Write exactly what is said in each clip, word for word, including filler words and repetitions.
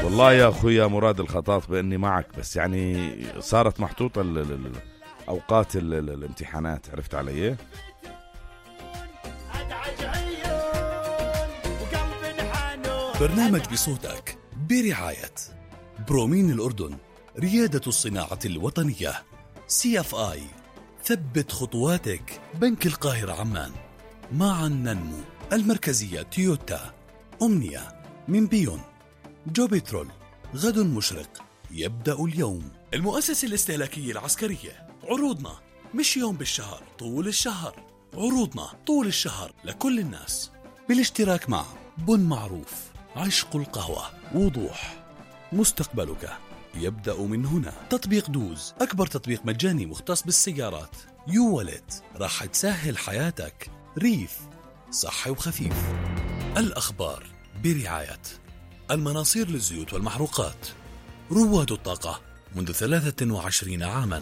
والله يا أخويا مراد الخطاط بإني معك، بس يعني صارت محطوطة ال ال ال أوقات ال ال الامتحانات، عرفت علي؟ برنامج بصوتك برعاية برومين الأردن، ريادة الصناعة الوطنية، سي اف آي، ثبت خطواتك، بنك القاهرة عمان، معا ننمو، المركزية تويوتا، أمنية من بيون، جوبيترول، غد مشرق يبدأ اليوم، المؤسسة الاستهلاكية العسكرية. عروضنا مش يوم بالشهر، طول الشهر، عروضنا طول الشهر لكل الناس، بالاشتراك مع بن معروف، عشق القهوة، وضوح، مستقبلك يبدأ من هنا، تطبيق دوز، أكبر تطبيق مجاني مختص بالسيارات، يو والت، راح تسهل حياتك، ريف، صحي وخفيف. الأخبار برعاية المناصير للزيوت والمحروقات، رواد الطاقة منذ ثلاثة وعشرين عاما.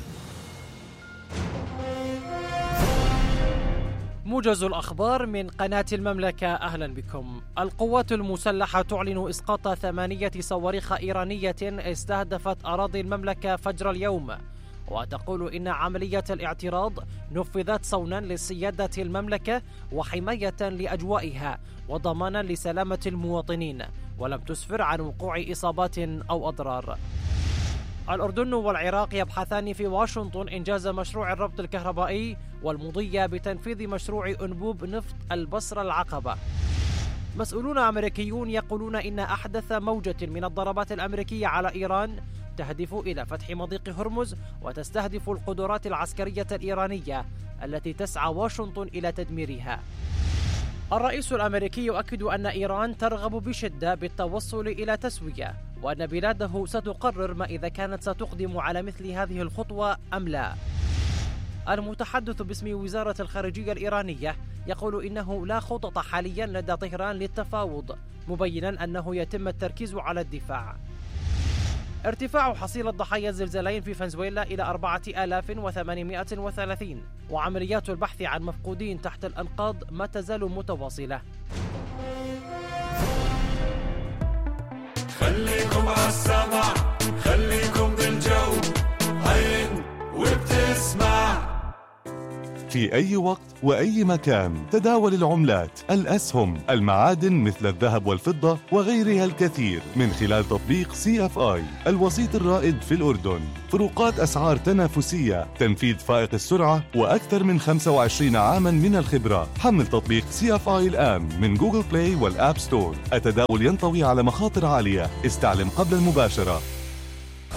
موجز الأخبار من قناة المملكة، أهلا بكم. القوات المسلحة تعلن إسقاط ثمانية صواريخ إيرانية استهدفت أراضي المملكة فجر اليوم، وتقول إن عملية الاعتراض نفذت صونا لسيادة المملكة وحماية لأجوائها وضمانا لسلامة المواطنين، ولم تسفر عن وقوع إصابات أو أضرار. الأردن والعراق يبحثان في واشنطن إنجاز مشروع الربط الكهربائي والمضي بتنفيذ مشروع أنبوب نفط البصرة العقبة. مسؤولون أمريكيون يقولون إن أحدث موجة من الضربات الأمريكية على إيران تهدف إلى فتح مضيق هرمز وتستهدف القدرات العسكرية الإيرانية التي تسعى واشنطن إلى تدميرها. الرئيس الأمريكي يؤكد أن إيران ترغب بشدة بالتوصل إلى تسوية، وأن بلاده ستقرر ما إذا كانت ستقدم على مثل هذه الخطوة أم لا. المتحدث باسم وزارة الخارجية الإيرانية يقول إنه لا خطط حاليا لدى طهران للتفاوض، مبينا أنه يتم التركيز على الدفاع. ارتفاع حصيلة ضحايا الزلزالين في فنزويلا إلى أربعة آلاف وثمانمائة وثلاثين، وعمليات البحث عن مفقودين تحت الأنقاض ما تزال متواصلة. خليكم عالسمع، خليكم بالجو، عين وبتسمع. في أي وقت وأي مكان تداول العملات، الأسهم، المعادن مثل الذهب والفضة وغيرها الكثير من خلال تطبيق سي اف آي، الوسيط الرائد في الأردن. فروقات أسعار تنافسية، تنفيذ فائق السرعة، وأكثر من خمسة وعشرين عاما من الخبرة. حمل تطبيق سي اف آي الآن من جوجل بلاي والآب ستور. التداول ينطوي على مخاطر عالية، استعلم قبل المباشرة.